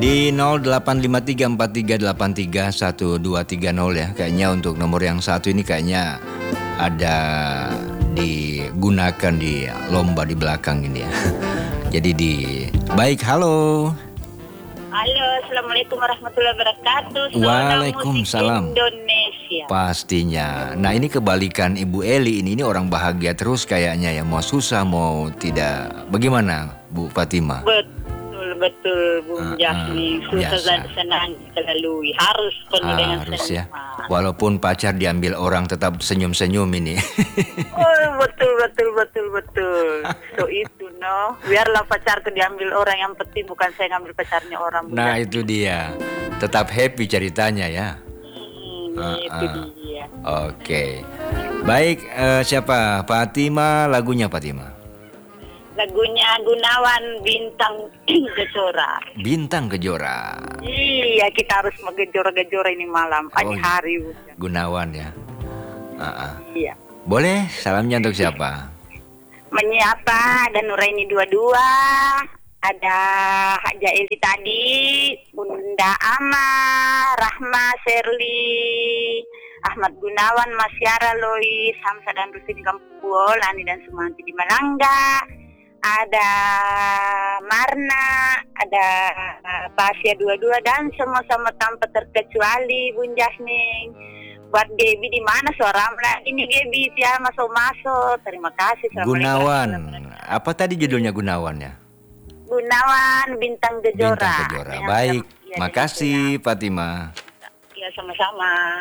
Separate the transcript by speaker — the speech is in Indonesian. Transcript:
Speaker 1: Di 085343831230 ya. Kayaknya untuk nomor yang satu ini kayaknya ada digunakan di lomba di belakang ini ya. Jadi baik, halo.
Speaker 2: Halo, assalamualaikum warahmatullahi wabarakatuh.
Speaker 1: Waalaikumsalam.
Speaker 2: Musik Indonesia.
Speaker 1: Pastinya. Nah, ini kebalikan Ibu Eli ini orang bahagia terus kayaknya ya. Mau susah mau tidak. Bagaimana Bu Fatimah?
Speaker 2: Betul, Bung Jasni. Susah dan senang kita lalui. Harus penuh dengan
Speaker 1: Harus
Speaker 2: senyuman.
Speaker 1: ya. Walaupun pacar diambil orang tetap senyum-senyum ini.
Speaker 2: Oh, betul. So itu biarlah pacarku diambil orang, yang penting bukan saya ngambil pacarnya orang.
Speaker 1: Nah, itu dia. Tetap happy ceritanya ya.
Speaker 2: Itu dia.
Speaker 1: Oke. Baik, siapa? Fatimah, lagunya Fatimah.
Speaker 2: Lagunya Gunawan, Bintang Kejora.
Speaker 1: Bintang Kejora.
Speaker 2: Iya, kita harus menggejora-gejora ini malam, pagi hari.
Speaker 1: Gunawan ya.
Speaker 2: Iya.
Speaker 1: Boleh, salamnya untuk siapa?
Speaker 2: Menyapa ada Nuraini 22, ada Haja Eli tadi, Bunda Ama, Rahma, Serli, Ahmad Gunawan, Masyara, Lois, Hamsa dan Rusi di Kampung Buol, Ani dan Sumanti di Malangga, ada Marna, ada Pasya 22 dan semua-sama tanpa terkecuali Bun Jasning. Buat Gaby di mana suara ini Gaby ya, masuk. Terima kasih.
Speaker 1: Gunawan. Apa tadi judulnya Gunawan ya?
Speaker 2: Gunawan, Bintang Kejora.
Speaker 1: Bintang Kejora. Baik. Makasih Fatimah.
Speaker 2: Ya, sama-sama.